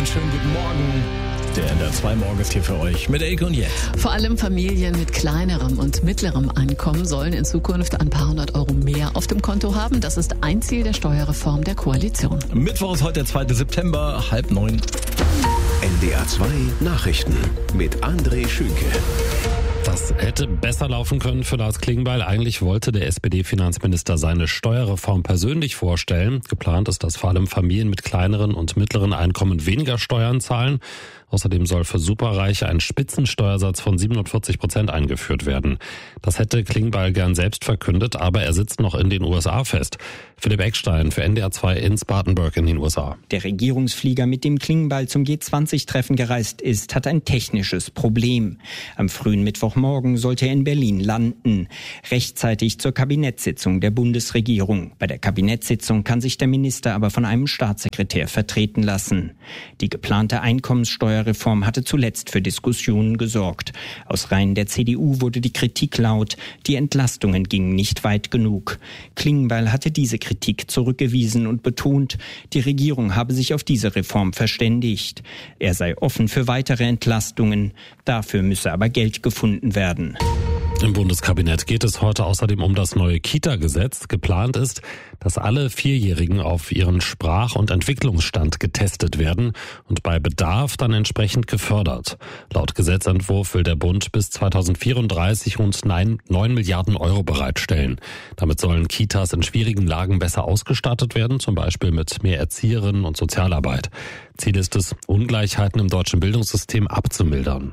schönen guten Morgen. Der NDR 2 Morgen ist hier für euch mit Elke und Jens. Vor allem Familien mit kleinerem und mittlerem Einkommen sollen in Zukunft ein paar hundert Euro mehr auf dem Konto haben. Das ist ein Ziel der Steuerreform der Koalition. Mittwoch ist heute der 2. September, 8:30. NDR 2 Nachrichten mit André Schünke. Das hätte besser laufen können für Lars Klingbeil. Eigentlich wollte der SPD-Finanzminister seine Steuerreform persönlich vorstellen. Geplant ist, dass vor allem Familien mit kleineren und mittleren Einkommen weniger Steuern zahlen. Außerdem soll für Superreiche ein Spitzensteuersatz von 47% eingeführt werden. Das hätte Klingbeil gern selbst verkündet, aber er sitzt noch in den USA fest. Philipp Eckstein für NDR 2 in Spartanburg in den USA. Der Regierungsflieger, mit dem Klingbeil zum G20-Treffen gereist ist, hat ein technisches Problem. Am frühen Mittwochmorgen sollte er in Berlin landen, rechtzeitig zur Kabinettssitzung der Bundesregierung. Bei der Kabinettssitzung kann sich der Minister aber von einem Staatssekretär vertreten lassen. Die geplante Einkommenssteuerreform hatte zuletzt für Diskussionen gesorgt. Aus Reihen der CDU wurde die Kritik laut, die Entlastungen gingen nicht weit genug. Klingbeil hatte diese Kritik zurückgewiesen und betont, die Regierung habe sich auf diese Reform verständigt. Er sei offen für weitere Entlastungen, dafür müsse aber Geld gefunden werden. Im Bundeskabinett geht es heute außerdem um das neue Kita-Gesetz. Geplant ist, dass alle Vierjährigen auf ihren Sprach- und Entwicklungsstand getestet werden und bei Bedarf dann entsprechend gefördert. Laut Gesetzentwurf will der Bund bis 2034 rund 9 Milliarden Euro bereitstellen. Damit sollen Kitas in schwierigen Lagen besser ausgestattet werden, zum Beispiel mit mehr Erzieherinnen und Sozialarbeit. Ziel ist es, Ungleichheiten im deutschen Bildungssystem abzumildern.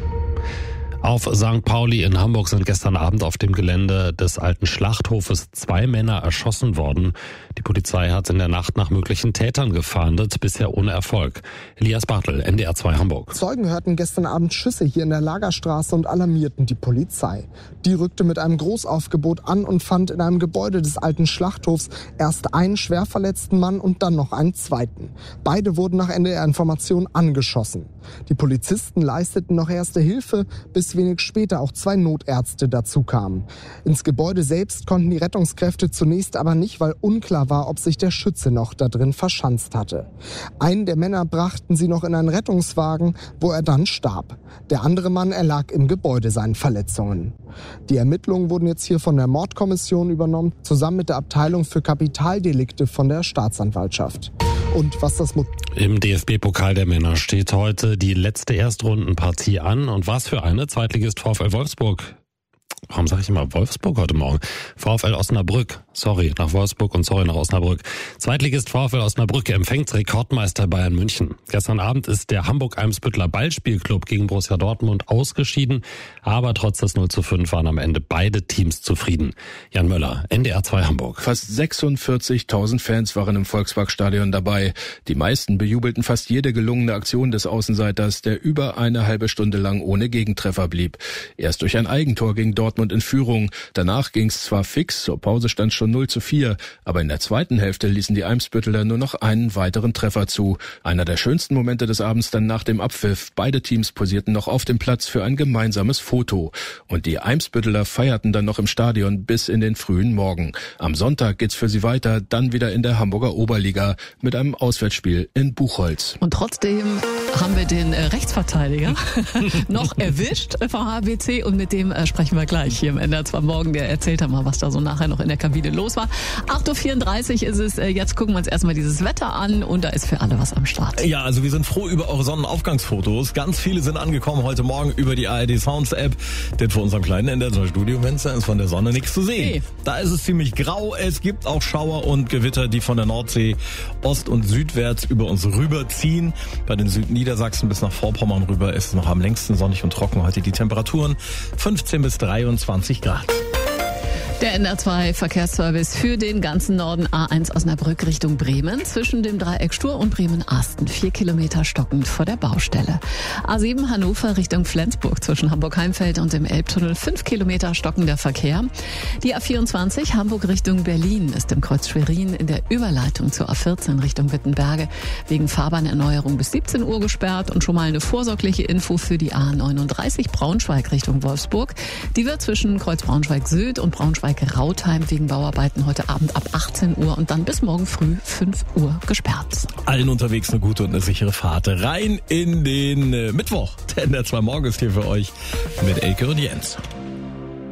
Auf St. Pauli in Hamburg sind gestern Abend auf dem Gelände des alten Schlachthofes 2 Männer erschossen worden. Die Polizei hat in der Nacht nach möglichen Tätern gefahndet, bisher ohne Erfolg. Elias Bartel, NDR 2 Hamburg. Zeugen hörten gestern Abend Schüsse hier in der Lagerstraße und alarmierten die Polizei. Die rückte mit einem Großaufgebot an und fand in einem Gebäude des alten Schlachthofs erst einen schwer verletzten Mann und dann noch einen zweiten. Beide wurden nach Ende der Information angeschossen. Die Polizisten leisteten noch erste Hilfe, bis wenig später auch 2 Notärzte dazu kamen. Ins Gebäude selbst konnten die Rettungskräfte zunächst aber nicht, weil unklar war, ob sich der Schütze noch da drin verschanzt hatte. Einen der Männer brachten sie noch in einen Rettungswagen, wo er dann starb. Der andere Mann erlag im Gebäude seinen Verletzungen. Die Ermittlungen wurden jetzt hier von der Mordkommission übernommen, zusammen mit der Abteilung für Kapitaldelikte von der Staatsanwaltschaft. Und was das Im DFB-Pokal der Männer steht heute die letzte Erstrundenpartie an. Und was für eine? Zweitligist VfL Wolfsburg. Warum sage ich immer Wolfsburg heute Morgen? VfL Osnabrück. Sorry, nach Wolfsburg und sorry nach Osnabrück. Zweitligist VfL Osnabrück empfängt Rekordmeister Bayern München. Gestern Abend ist der Hamburg-Eimsbütteler Ballspielclub gegen Borussia Dortmund ausgeschieden. Aber trotz des 0:5 waren am Ende beide Teams zufrieden. Jan Möller, NDR 2 Hamburg. Fast 46.000 Fans waren im Volksparkstadion dabei. Die meisten bejubelten fast jede gelungene Aktion des Außenseiters, der über eine halbe Stunde lang ohne Gegentreffer blieb. Erst durch ein Eigentor ging Dortmund in Führung. Danach ging's zwar fix, zur Pause stand schon 0:4, aber in der zweiten Hälfte ließen die Eimsbütteler nur noch einen weiteren Treffer zu. Einer der schönsten Momente des Abends dann nach dem Abpfiff. Beide Teams posierten noch auf dem Platz für ein gemeinsames Foto. Und die Eimsbütteler feierten dann noch im Stadion bis in den frühen Morgen. Am Sonntag geht's für sie weiter, dann wieder in der Hamburger Oberliga mit einem Auswärtsspiel in Buchholz. Und trotzdem haben wir den Rechtsverteidiger noch erwischt vom HBC und mit dem sprechen wir gleich hier im NDR 2 Morgen. Der erzählt mal, was da so nachher noch in der Kabine los war. 8:34 Uhr ist es. Jetzt gucken wir uns erstmal dieses Wetter an und da ist für alle was am Start. Ja, also wir sind froh über eure Sonnenaufgangsfotos. Ganz viele sind angekommen heute Morgen über die ARD Sounds App. Denn vor unserem kleinen NDR 2 Studiofenster ist von der Sonne nichts zu sehen. Nee. Da ist es ziemlich grau. Es gibt auch Schauer und Gewitter, die von der Nordsee ost- und südwärts über uns rüberziehen. Bei den Südniedersachsen bis nach Vorpommern rüber ist es noch am längsten sonnig und trocken. Heute die Temperaturen 15 bis 23 Grad. Der NDR 2 Verkehrsservice für den ganzen Norden. A1 Osnabrück Richtung Bremen. Zwischen dem Dreieck Stur und Bremen-Asten. 4 Kilometer stockend vor der Baustelle. A7 Hannover Richtung Flensburg. Zwischen Hamburg-Heimfeld und dem Elbtunnel 5 Kilometer stockender Verkehr. Die A24 Hamburg Richtung Berlin ist im Kreuz Schwerin in der Überleitung zur A14 Richtung Wittenberge wegen Fahrbahnerneuerung bis 17 Uhr gesperrt. Und schon mal eine vorsorgliche Info für die A39 Braunschweig Richtung Wolfsburg. Die wird zwischen Kreuz Braunschweig Süd und Braunschweig Bahnsteig Rautheim wegen Bauarbeiten heute Abend ab 18 Uhr und dann bis morgen früh 5 Uhr gesperrt. Allen unterwegs eine gute und eine sichere Fahrt rein in den Mittwoch. Der NDR 2 Morgen ist hier für euch mit Elke und Jens.